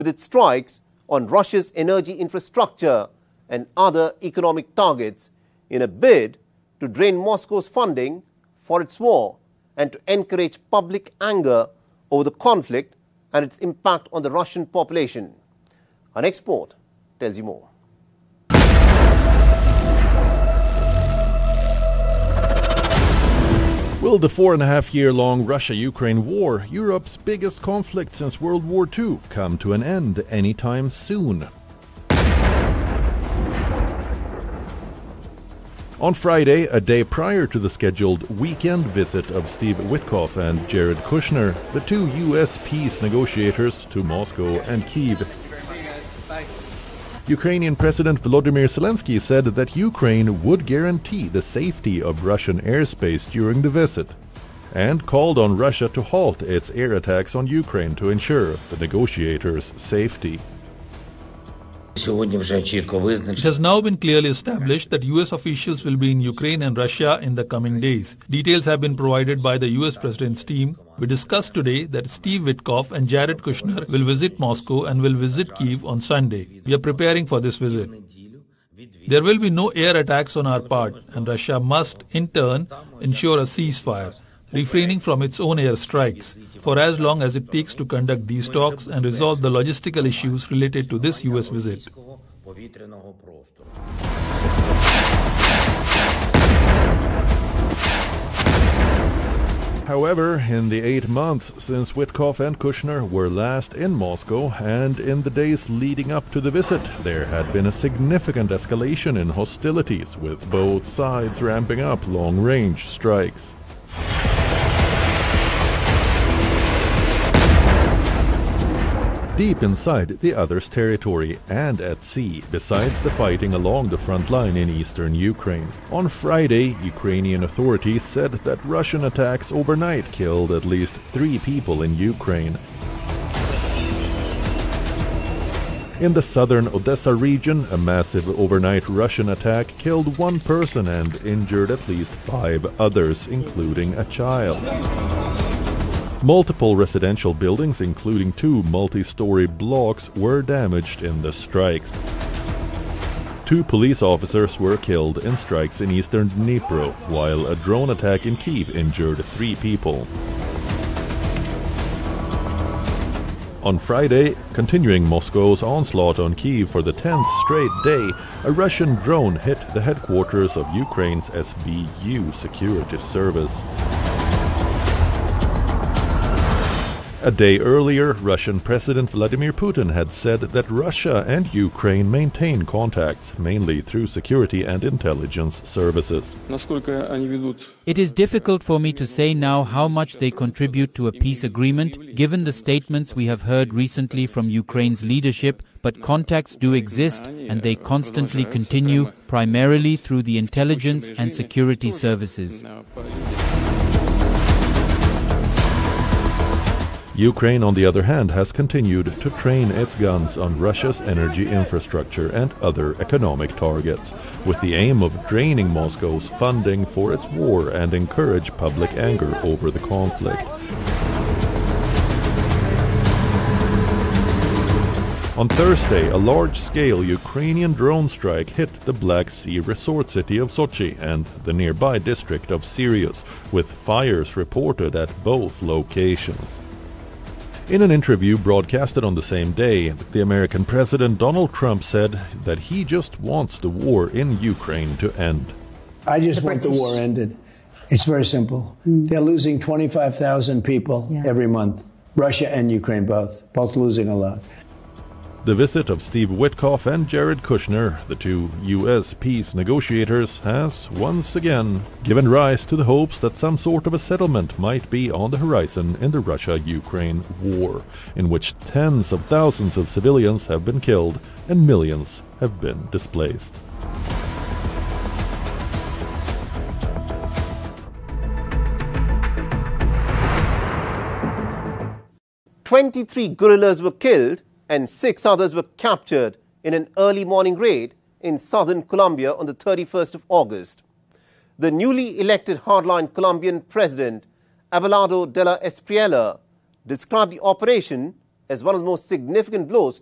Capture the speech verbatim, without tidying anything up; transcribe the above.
with its strikes on Russia's energy infrastructure and other economic targets in a bid to drain Moscow's funding for its war and to encourage public anger over the conflict and its impact on the Russian population. Our next report tells you more. Will the four and a half year long Russia-Ukraine war, Europe's biggest conflict since World War Two, come to an end anytime soon? On Friday, a day prior to the scheduled weekend visit of Steve Witkoff and Jared Kushner, the two U S peace negotiators, to Moscow and Kyiv, Ukrainian President Volodymyr Zelensky said that Ukraine would guarantee the safety of Russian airspace during the visit, and called on Russia to halt its air attacks on Ukraine to ensure the negotiators' safety. It has now been clearly established that U S officials will be in Ukraine and Russia in the coming days. Details have been provided by the U S President's team. We discussed today that Steve Witkoff and Jared Kushner will visit Moscow and will visit Kyiv on Sunday. We are preparing for this visit. There will be no air attacks on our part, and Russia must, in turn, ensure a ceasefire, refraining from its own air strikes, for as long as it takes to conduct these talks and resolve the logistical issues related to this U S visit. However, in the eight months since Witkoff and Kushner were last in Moscow and in the days leading up to the visit, there had been a significant escalation in hostilities, with both sides ramping up long-range strikes. Deep inside the other's territory and at sea, besides the fighting along the front line in eastern Ukraine. On Friday, Ukrainian authorities said that Russian attacks overnight killed at least three people in Ukraine. In the southern Odessa region, a massive overnight Russian attack killed one person and injured at least five others, including a child. Multiple residential buildings, including two multi-story blocks, were damaged in the strikes. Two police officers were killed in strikes in eastern Dnipro, while a drone attack in Kyiv injured three people. On Friday, continuing Moscow's onslaught on Kyiv for the tenth straight day, a Russian drone hit the headquarters of Ukraine's S B U security service. A day earlier, Russian President Vladimir Putin had said that Russia and Ukraine maintain contacts, mainly through security and intelligence services. It is difficult for me to say now how much they contribute to a peace agreement, given the statements we have heard recently from Ukraine's leadership, but contacts do exist and they constantly continue, primarily through the intelligence and security services. Ukraine, on the other hand, has continued to train its guns on Russia's energy infrastructure and other economic targets, with the aim of draining Moscow's funding for its war and encourage public anger over the conflict. On Thursday, a large-scale Ukrainian drone strike hit the Black Sea resort city of Sochi and the nearby district of Sirius, with fires reported at both locations. In an interview broadcasted on the same day, the American President Donald Trump said that he just wants the war in Ukraine to end. I just want the war ended. It's very simple. Mm. They're losing twenty-five thousand people yeah. every month. Russia and Ukraine both, both losing a lot. The visit of Steve Witkoff and Jared Kushner, the two U S peace negotiators, has once again given rise to the hopes that some sort of a settlement might be on the horizon in the Russia-Ukraine war, in which tens of thousands of civilians have been killed and millions have been displaced. twenty-three guerrillas were killed and six others were captured in an early morning raid in southern Colombia on the thirty-first of August. The newly elected hardline Colombian president, Abelardo de la Espriella, described the operation as one of the most significant blows